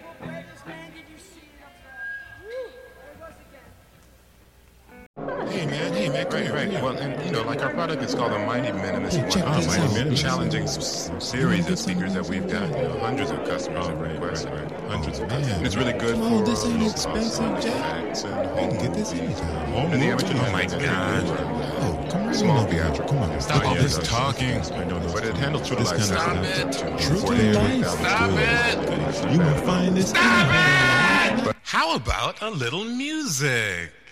Hey man, right. Well, and like our product is called the Mighty Minimus. Challenging series of speakers that we've got. Hundreds of customers have requested. Hundreds of customers. It's really good for this ain't expensive, Jack. I can get this anytime. And the original. Oh my God. Oh, come on. Small theatrical. Come on. Stop all this talking. But it handles true to life. Stop it. True to life. Stop it. You will find this. Stop it. How about a little music?